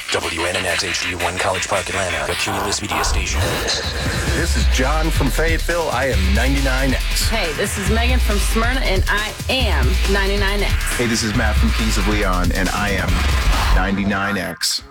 WNNX HD1 College Park, Atlanta, a Cumulus Media station. This is John from Fayetteville. I am 99X. Hey, this is Megan from Smyrna, and I am 99X. Hey, this is Matt from Kings of Leon, and I am 99X.